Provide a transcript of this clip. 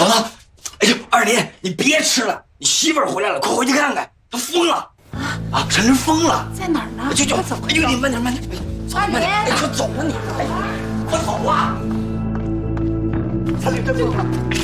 嫂子，哎呦，二林，你别吃了，你媳妇儿回来了，快回去看看，她疯了啊！陈林疯了， 在哪儿呢？ 就快走！ 哎呦，你慢点，慢点， 二林， 快走啊你！哎，快走啊！三林真疯了。